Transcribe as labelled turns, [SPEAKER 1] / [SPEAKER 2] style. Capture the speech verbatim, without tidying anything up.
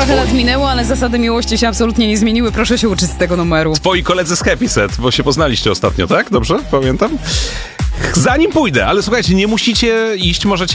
[SPEAKER 1] Trochę lat minęło, ale zasady miłości się absolutnie nie zmieniły. Proszę się uczyć z tego numeru.
[SPEAKER 2] Twoi koledzy z Happy Set, bo się poznaliście ostatnio, tak? Dobrze? Pamiętam? Zanim pójdę, ale słuchajcie, nie musicie iść, możecie